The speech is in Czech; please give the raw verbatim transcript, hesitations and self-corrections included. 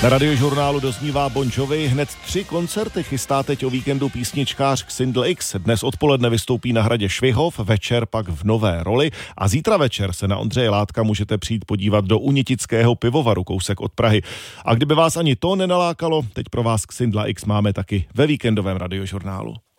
Na Radiožurnálu doznívá Bon Jovi, hned tři koncerty chystá teď o víkendu písničkář Xindl X. Dnes odpoledne vystoupí na hradě Švihov, večer pak v Nové Roli a zítra večer se na Ondřeje Látka můžete přijít podívat do Unitického pivovaru kousek od Prahy. A kdyby vás ani to nenalákalo, teď pro vás Xindla X máme taky ve víkendovém Radiožurnálu.